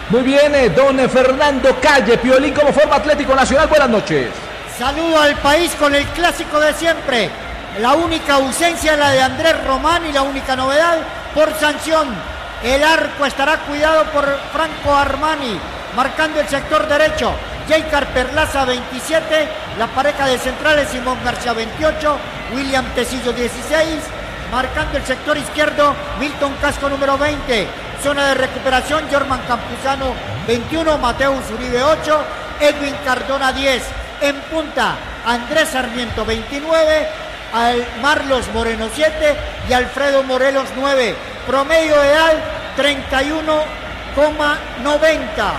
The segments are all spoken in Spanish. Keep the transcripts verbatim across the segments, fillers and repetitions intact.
Muy bien, eh, don Fernando Calle. Piolín, ¿cómo forma Atlético Nacional? Buenas noches. Saludo al país con el clásico de siempre. La única ausencia es la de Andrés Román y la única novedad por sanción. El arco estará cuidado por Franco Armani, marcando el sector derecho. Jaycar Perlaza, veintisiete. La pareja de centrales, Simón García, veintiocho. William Tecillo, dieciséis. Marcando el sector izquierdo, Milton Casco, número veinte. Zona de recuperación, Jorman Campuzano, veintiuno. Mateus Uribe, ocho. Edwin Cardona, diez. En punta, Andrés Sarmiento, veintinueve. Al Marlos Moreno, siete. Y Alfredo Morelos, nueve. Promedio de edad, treinta y uno coma noventa.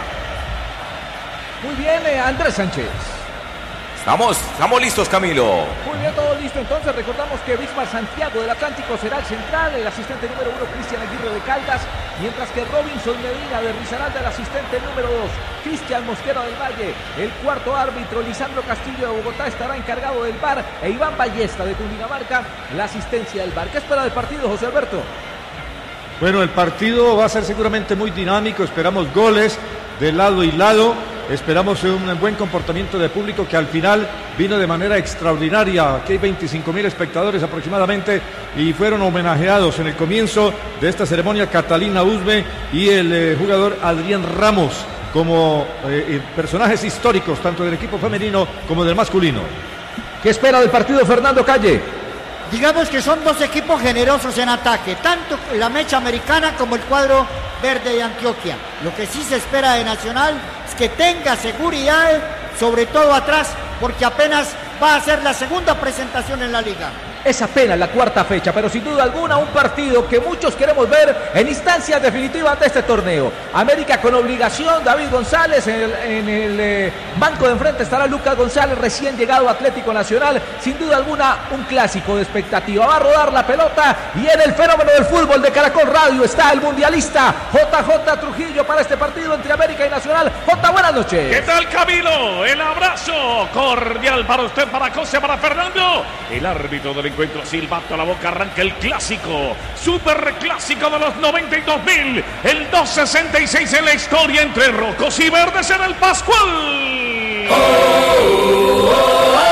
Muy bien, eh, Andrés Sánchez. Estamos, estamos listos, Camilo. Muy bien, todo listo. Entonces recordamos que Bismar Santiago del Atlántico será el central, el asistente número uno Cristian Aguirre de Caldas, mientras que Robinson Medina de Risaralda, el asistente número dos, Cristian Mosquera del Valle, el cuarto árbitro Lisandro Castillo de Bogotá estará encargado del V A R, e Iván Ballesta de Cundinamarca, la asistencia del V A R. ¿Qué espera del partido, José Alberto? Bueno, el partido va a ser seguramente muy dinámico, esperamos goles de lado y lado. Esperamos un buen comportamiento de público que al final vino de manera extraordinaria. Aquí hay veinticinco mil espectadores aproximadamente y fueron homenajeados en el comienzo de esta ceremonia Catalina Usme y el eh, jugador Adrián Ramos como eh, personajes históricos tanto del equipo femenino como del masculino. ¿Qué espera del partido, Fernando Calle? Digamos que son dos equipos generosos en ataque, tanto la mecha americana como el cuadro verde de Antioquia. Lo que sí se espera de Nacional es que tenga seguridad, sobre todo atrás, porque apenas va a ser la segunda presentación en la liga. Es apenas la cuarta fecha, pero sin duda alguna un partido que muchos queremos ver en instancias definitivas de este torneo. América con obligación, David González, en el, en el eh, banco de enfrente estará Lucas González, recién llegado a Atlético Nacional. Sin duda alguna un clásico de expectativa. Va a rodar la pelota y en el fenómeno del fútbol de Caracol Radio está el mundialista J J Trujillo para este partido entre América y Nacional. J, buenas noches. ¿Qué tal, Camilo? El abrazo cordial para usted, para José, para Fernando. El árbitro del encuentro, silbato a la boca, arranca el clásico, super clásico de los noventa y dos mil, el doscientos sesenta y seis en la historia entre rojos y verdes en el Pascual. Oh, oh, oh,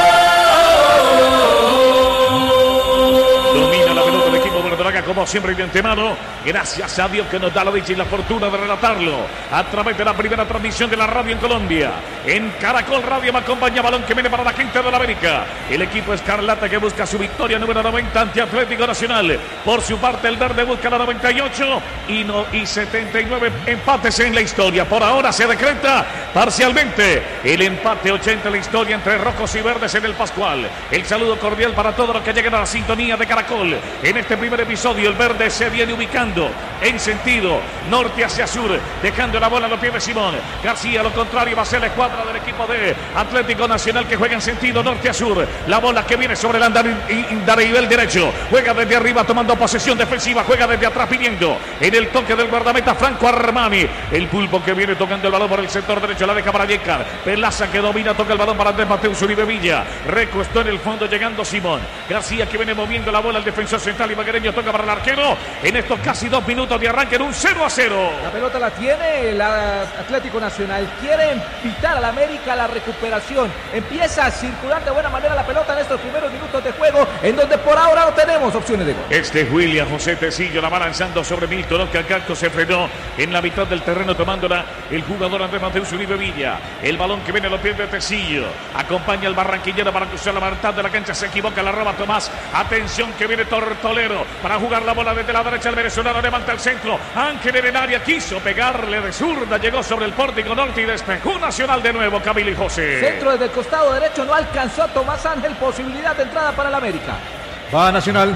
oh. Domina la pelota el equipo verdolaga como siempre de antemano. Gracias a Dios que nos da la dicha y la fortuna de relatarlo a través de la primera transmisión de la radio en Colombia. En Caracol Radio me acompaña balón que viene para la gente de la América. El equipo escarlata que busca su victoria número noventa ante Atlético Nacional. Por su parte el verde busca la noventa y ocho y, no, y setenta y nueve empates en la historia. Por ahora se decreta parcialmente el empate ochenta en la historia entre rojos y verdes en el Pascual. El saludo cordial para todos los que lleguen a la sintonía de Caracol. En este primer episodio el verde se viene ubicando en sentido norte hacia sur, dejando la bola a los pies de Simón García. Lo contrario va a ser la escuadra del equipo de Atlético Nacional que juega en sentido norte a sur. La bola que viene sobre el andarivel derecho, juega desde arriba tomando posesión defensiva, juega desde atrás pidiendo en el toque del guardameta Franco Armani. El pulpo que viene tocando el balón por el sector derecho, la deja para Jaycar Perlaza que domina, toca el balón para Andrés Mateus Uribe Villa, recuestó en el fondo llegando Simón García que viene moviendo la bola al defensor central ibaguereño, toca para el arquero. En estos casi dos minutos de arranque en un cero a cero. La pelota la tiene el Atlético Nacional. Quiere invitar al América a la recuperación. Empieza a circular de buena manera la pelota en estos primeros minutos de juego, en donde por ahora no tenemos opciones de gol. Este es William José Tecillo, la va lanzando sobre Milton Oscar Cacto, se frenó en la mitad del terreno tomándola el jugador Andrés Mateus Uribe Villa. El balón que viene a los pies de Tecillo. Acompaña al barranquillero para cruzar la mitad de la cancha, se equivoca, la roba Tomás. Atención que viene Tortolero para jugar la bola desde la derecha, el venezolano levanta el centro. Ángel en el área quiso pegarle de zurda, llegó sobre el pórtico norte y despejó Nacional de nuevo. Camilo y José. Centro desde el costado derecho, no alcanzó a Tomás Ángel, posibilidad de entrada para el América. Va Nacional.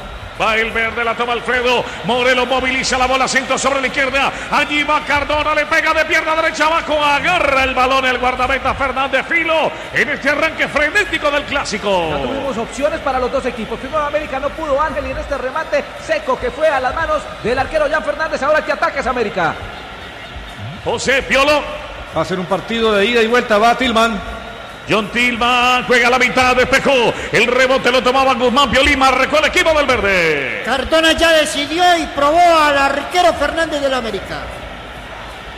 Va el verde, la toma Alfredo Morelos, moviliza la bola, centro sobre la izquierda. Allí va Cardona, le pega de pierna derecha abajo, agarra el balón el guardameta Fernández Filo en este arranque frenético del clásico. No tuvimos opciones para los dos equipos. Primero América, no pudo Ángel y en este remate seco que fue a las manos del arquero Jan Fernández. Ahora que ataca es América. José Piolo. Va a ser un partido de ida y vuelta, va Tillman. John Tillman juega a la mitad, despejó. El rebote lo tomaba Guzmán Piolín, marcó el equipo del verde. Cardona ya decidió y probó al arquero Fernández del América.